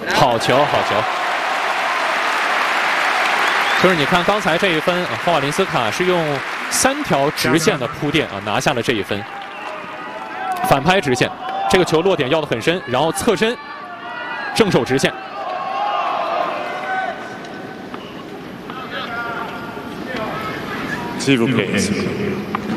好球，好球！就是你看刚才这一分，霍瓦林斯卡是用3条直线的铺垫拿下了这一分。反拍直线，这个球落点要得很深，然后侧身正手直线。 0 points.